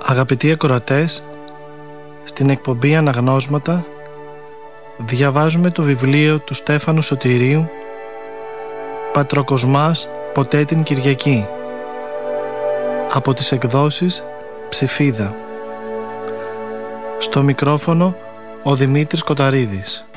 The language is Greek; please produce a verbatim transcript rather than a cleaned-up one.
Αγαπητοί ακροατές, στην εκπομπή Αναγνώσματα διαβάζουμε το βιβλίο του Στέφανου Σωτηρίου «Πατροκοσμάς ποτέ την Κυριακή» από τις εκδόσεις Ψηφίδα. Στο μικρόφωνο ο Δημήτρης Κοταρίδης.